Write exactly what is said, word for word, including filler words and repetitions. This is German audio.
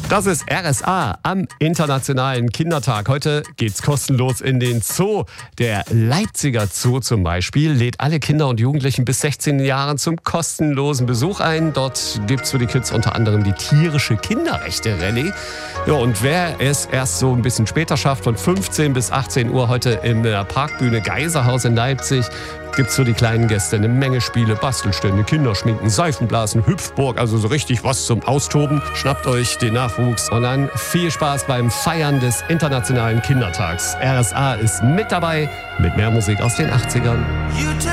Das ist R S A am Internationalen Kindertag. Heute geht's kostenlos in den Zoo. Der Leipziger Zoo zum Beispiel lädt alle Kinder und Jugendlichen bis sechzehn Jahren zum kostenlosen Besuch ein. Dort gibt's für die Kids unter anderem die tierische Kinderrechte-Rallye. Ja, und wer es erst so ein bisschen später schafft, von fünfzehn bis achtzehn Uhr heute in der Parkbühne Geiserhaus in Leipzig, gibt's für die kleinen Gäste eine Menge Spiele, Bastelstände, Kinderschminken, Seifenblasen, Hüpfburg, also so richtig was zum Austoben. Schnappt euch den Nachwuchs und dann viel Spaß beim Feiern des Internationalen Kindertags. R S A ist mit dabei mit mehr Musik aus den achtzigern.